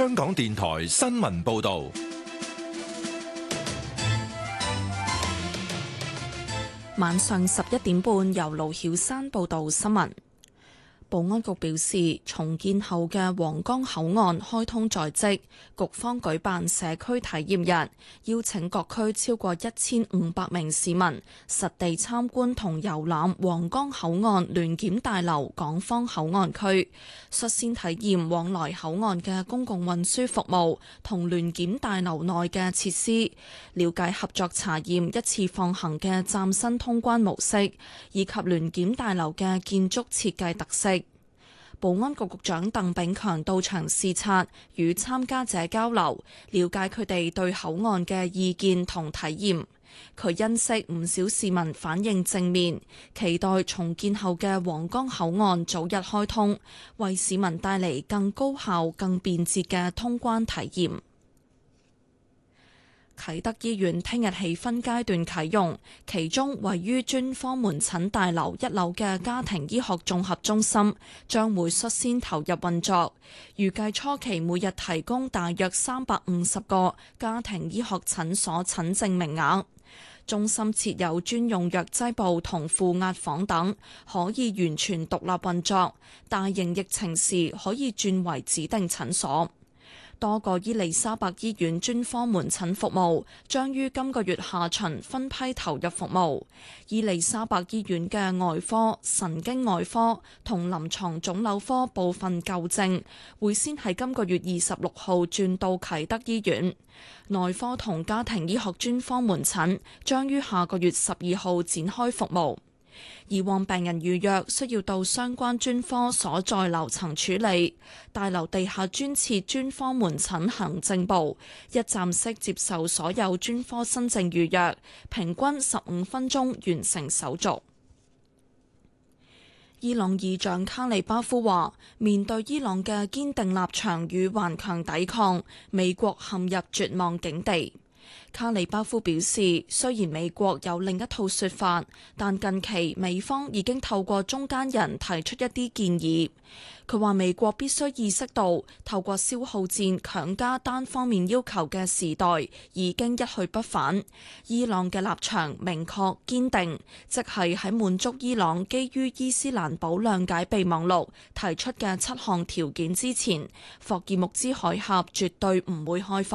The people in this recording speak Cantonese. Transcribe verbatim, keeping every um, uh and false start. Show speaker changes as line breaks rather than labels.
香港電台新聞報道。
晚上十一點半，由盧曉山報道新聞。保安局表示，重建後嘅皇崗口岸開通在即，局方舉辦社區體驗日，邀請各區超過一千五百名市民實地參觀同遊覽皇崗口岸聯檢大樓港方口岸區，率先體驗往來口岸嘅公共運輸服務同聯檢大樓內嘅設施，了解合作查驗一次放行嘅嶄新通關模式，以及聯檢大樓嘅建築設計特色。保安局局長鄧炳強到場視察，與參加者交流，了解佢哋對口岸嘅意見同體驗。佢欣悉唔少市民反應正面，期待重建後嘅皇崗口岸早日開通，為市民帶嚟更高效、更便捷嘅通關體驗。啟德醫院聽日起分階段啟用，其中位於專科門診大樓一樓嘅家庭醫學綜合中心將會率先投入運作，預計初期每日提供大約三百五十個家庭醫學診所診症名額。中心設有專用藥劑部同負壓房等，可以完全獨立運作，大型疫情時可以轉為指定診所。多個伊利沙伯醫院專科門診服務將於今個月下旬分批投入服務。伊利沙伯醫院嘅外科、神經外科同臨床腫瘤科部分舊症會先喺今個月二十六號轉到啟德醫院。內科同家庭醫學專科門診將於下個月十二號展開服務。以往病人預約需要到相關專科所在樓層處理，大樓地下專設專科門診行政部，一站式接受所有專科新症預約，平均十五分鐘完成手續。伊朗議長卡利巴夫話，面對伊朗嘅堅定立場與頑強抵抗，美國陷入絕望境地。卡利巴夫表示，雖然美國有另一套說法，但近期美方已經透過中間人提出一啲建議。佢話美國必須意識到，透過消耗戰強加單方面要求嘅時代已經一去不返。伊朗嘅立場明確堅定，即係喺滿足伊朗基於伊斯蘭堡諒解備忘錄提出嘅七項條件之前，霍爾木茲海峽絕對唔會開放。